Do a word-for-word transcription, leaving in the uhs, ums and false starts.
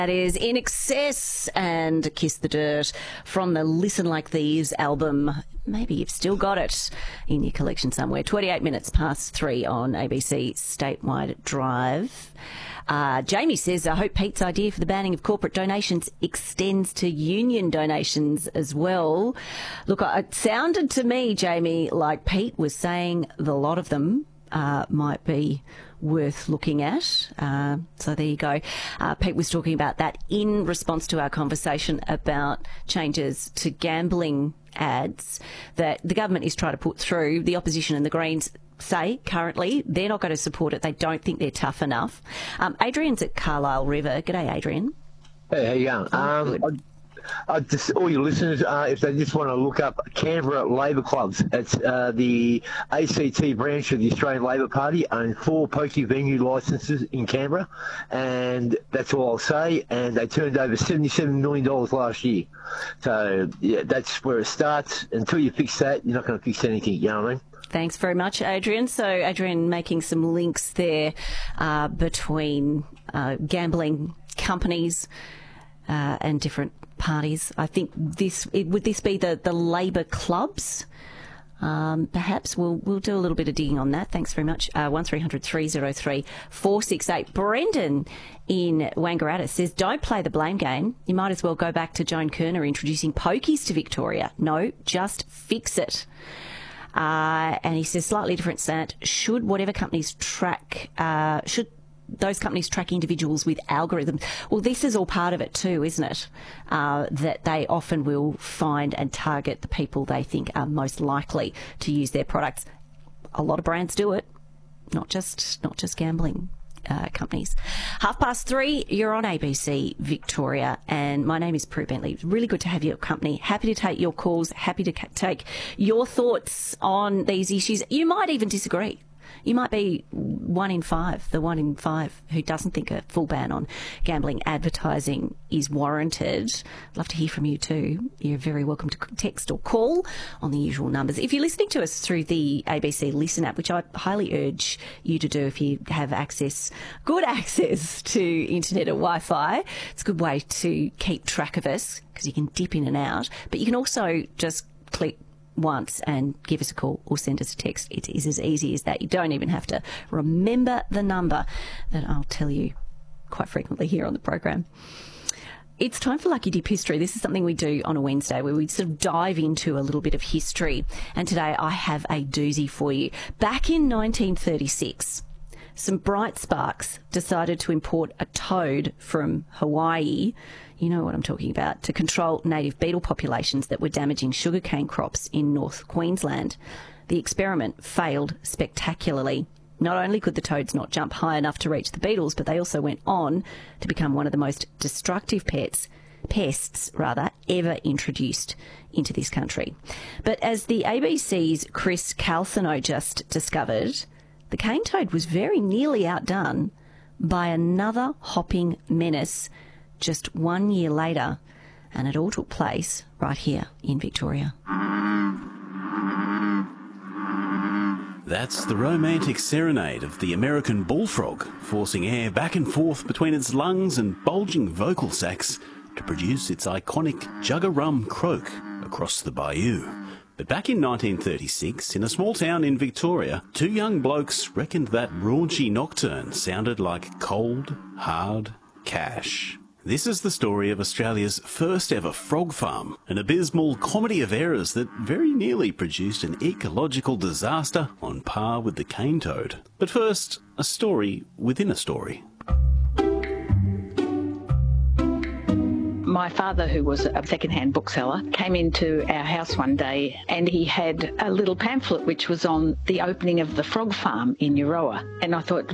That is In Excess and Kiss the Dirt from the Listen Like These album. Maybe you've still got it in your collection somewhere. twenty-eight minutes past three on A B C Statewide Drive. Uh, Jamie says, I hope Pete's idea for the banning of corporate donations extends to union donations as well. Look, it sounded to me, Jamie, like Pete was saying the lot of them uh, might be worth looking at. Uh, so there you go. Uh, Pete was talking about that in response to our conversation about changes to gambling ads that the government is trying to put through. The opposition and the Greens say currently they're not going to support it. They don't think they're tough enough. Um, Adrian's at Carlisle River. G'day, Adrian. Hey, how you going? Oh, um, I, I just, all your listeners, uh, if they just want to look up Canberra Labor Clubs, it's uh, the A C T branch of the Australian Labor Party, own four pokie venue licences in Canberra, and that's all I'll say. And they turned over seventy-seven million dollars last year. So, yeah, that's where it starts. Until you fix that, you're not going to fix anything, you know what I mean? Thanks very much, Adrian. So, Adrian making some links there uh, between uh, gambling companies uh, and different parties. I think this it, would this be the, the Labor clubs? Um, perhaps we'll we'll do a little bit of digging on that. Thanks very much. Uh, one three hundred three oh three four six eight. Brendan in Wangaratta says, don't play the blame game. You might as well go back to Joan Kerner introducing pokies to Victoria. No, just fix it. Uh, and he says, slightly different stat, should whatever companies track, uh, should those companies track individuals with algorithms? Well, this is all part of it too, isn't it? Uh, that they often will find and target the people they think are most likely to use their products. A lot of brands do it, not just not just gambling uh, companies. Half past three, you're on A B C Victoria, and my name is Prue Bentley. It's really good to have you at company. Happy to take your calls, happy to ca- take your thoughts on these issues. You might even disagree. You might be one in five, the one in five who doesn't think a full ban on gambling advertising is warranted. I'd love to hear from you too. You're very welcome to text or call on the usual numbers. If you're listening to us through the A B C Listen app, which I highly urge you to do if you have access, good access to internet or Wi-Fi, it's a good way to keep track of us because you can dip in and out. But you can also just click once and give us a call or send us a text. It is as easy as that. You don't even have to remember the number that I'll tell you quite frequently here on the program. It's time for Lucky Dip History. This is something we do on a Wednesday where we sort of dive into a little bit of history. And today I have a doozy for you. Back in nineteen thirty-six, some bright sparks decided to import a toad from Hawaii, you know what I'm talking about, to control native beetle populations that were damaging sugarcane crops in North Queensland. The experiment failed spectacularly. Not only could the toads not jump high enough to reach the beetles, but they also went on to become one of the most destructive pets, pests rather, ever introduced into this country. But as the A B C's Chris Calthino just discovered, the cane toad was very nearly outdone by another hopping menace just one year later, and it all took place right here in Victoria. That's the romantic serenade of the American bullfrog, forcing air back and forth between its lungs and bulging vocal sacs to produce its iconic jugger-rum croak across the bayou. But back in nineteen thirty-six, in a small town in Victoria, two young blokes reckoned that raunchy nocturne sounded like cold, hard cash. This is the story of Australia's first ever frog farm, an abysmal comedy of errors that very nearly produced an ecological disaster on par with the cane toad. But first, a story within a story. My father, who was a second-hand bookseller, came into our house one day and he had a little pamphlet which was on the opening of the frog farm in Euroa. And I thought,